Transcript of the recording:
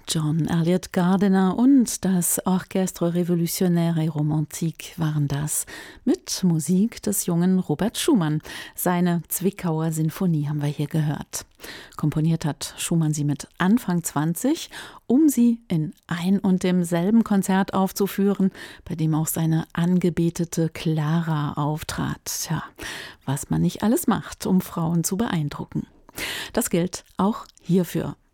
John Elliott Gardiner und das Orchestre Révolutionnaire et Romantique waren das, mit Musik des jungen Robert Schumann. Seine Zwickauer Sinfonie haben wir hier gehört. Komponiert hat Schumann sie mit Anfang 20, um sie in ein und demselben Konzert aufzuführen, bei dem auch seine angebetete Clara auftrat. Tja, was man nicht alles macht, um Frauen zu beeindrucken. Das gilt auch hierfür.